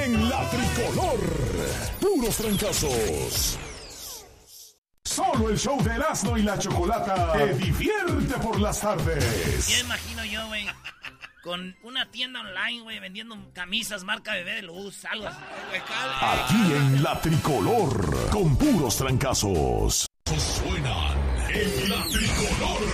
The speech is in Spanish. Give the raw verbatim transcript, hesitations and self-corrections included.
en La Tricolor. Puros trancazos. Solo el show de Erasmo y la Chocolata te divierte por las tardes. Ya imagino yo, güey, con una tienda online, güey, vendiendo camisas marca Bebé de Luz, algo así. Aquí en La Tricolor, con puros trancazos. Suenan en La Tricolor.